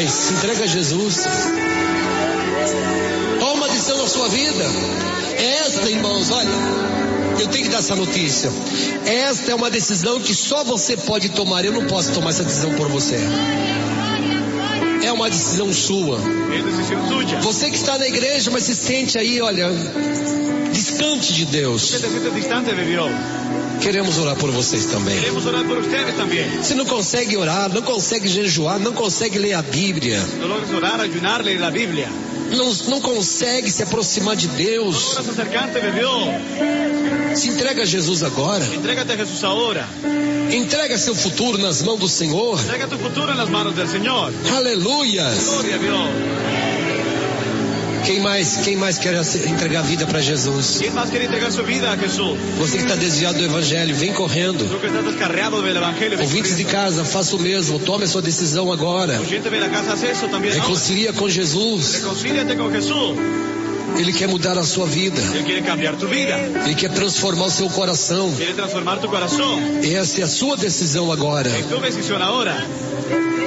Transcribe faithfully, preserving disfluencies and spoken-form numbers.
mais, se entrega a Jesus. Toma uma decisão na sua vida. Esta, irmãos, olha, eu tenho que dar essa notícia. Esta é uma decisão que só você pode tomar. Eu não posso tomar essa decisão por você. É uma decisão sua. Você que está na igreja, mas se sente aí, olha, distante de Deus. Queremos orar por vocês também. Você não consegue orar, não consegue jejuar, não consegue ler a Bíblia. Não, não consegue se aproximar de Deus. Se entrega a Jesus agora. Entrega seu futuro nas mãos do Senhor. Aleluia. Quem mais, quem mais quer entregar a vida para Jesus? Você que está desviado do Evangelho, vem correndo. Ouvintes de casa, faça o mesmo. Tome a sua decisão agora. Reconcilia com Jesus. Ele quer mudar a sua vida. Ele quer transformar o seu coração. Essa é a sua decisão agora.